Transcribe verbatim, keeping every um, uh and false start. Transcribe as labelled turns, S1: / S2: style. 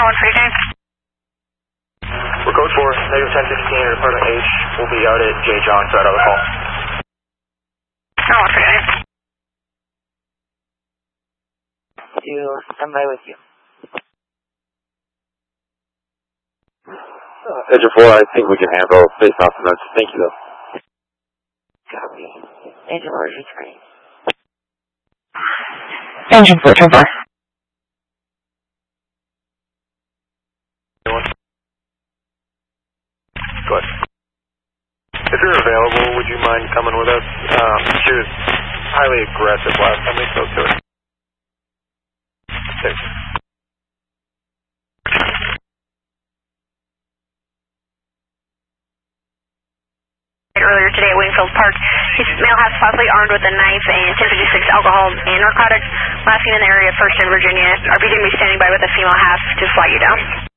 S1: one for you guys.
S2: For code four, negative ten sixteen, Department H will be out at J. John, so I have a call.
S1: Oh, one for you guys.
S3: To stand by with you.
S4: Uh, Edge four, I think we can handle face off the notes. Thank you, though.
S3: Copy. Engine four is returning.
S1: Engine four, turn four.
S2: Go ahead. If you're available, would you mind coming with us? Um, she was highly aggressive last time we spoke to her. Thanks.
S1: Earlier today at Wingfield Park, his male has possibly armed with a knife and ten fifty-six alcohol and narcotics. Last seen in the area, First in Virginia. Are we going to be standing by with a female half to fly you down?